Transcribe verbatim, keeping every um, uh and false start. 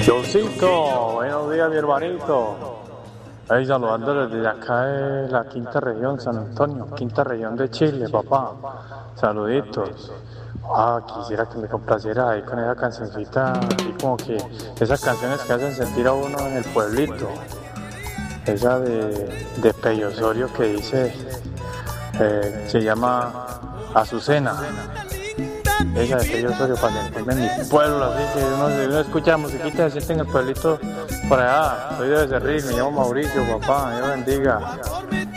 Josito, buenos días, mi hermanito. Ahí saludando desde acá de la quinta región, San Antonio, quinta región de Chile, papá. Saluditos. Ah, quisiera que me complaciera ahí con esa cancioncita, así como que esas canciones que hacen sentir a uno en el pueblito. Esa de, de Pello Osorio que dice, eh, se llama Azucena. Esa de Pello Osorio para sentirme en mi pueblo, así que uno, uno escucha musiquita y se siente en el pueblito por allá. Soy de Becerril, me llamo Mauricio, papá, Dios bendiga.